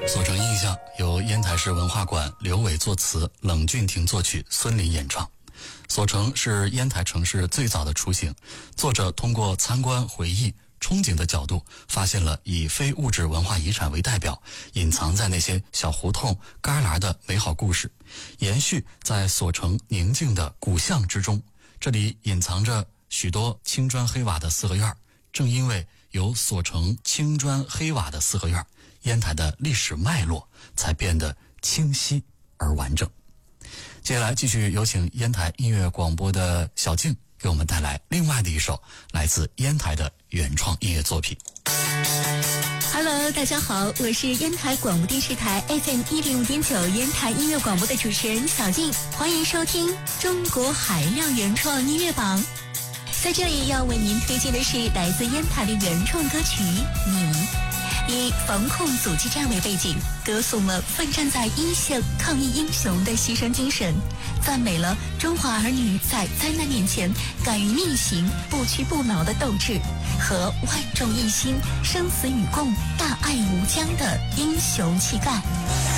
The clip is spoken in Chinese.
锁城印象由烟台市文化馆刘伟作词，冷峻廷作曲，孙林演唱。锁城是烟台城市最早的雏形，作者通过参观、回忆、憧憬的角度，发现了以非物质文化遗产为代表，隐藏在那些小胡同、旮旯的美好故事，延续在锁城宁静的古巷之中。这里隐藏着许多青砖黑瓦的四合院，正因为有锁城青砖黑瓦的四合院，烟台的历史脉络才变得清晰而完整。接下来继续有请烟台音乐广播的小静给我们带来另外的一首来自烟台的原创音乐作品。 Hello， 大家好，我是烟台广播电视台 FM105.9 烟台音乐广播的主持人小静，欢迎收听中国海量原创音乐榜。在这里要为您推荐的是来自烟台的原创歌曲《你》。以防控阻击战为背景，歌颂了奋战在一线抗疫英雄的牺牲精神，赞美了中华儿女在灾难面前敢于逆行、不屈不挠的斗志和万众一心、生死与共、大爱无疆的英雄气概。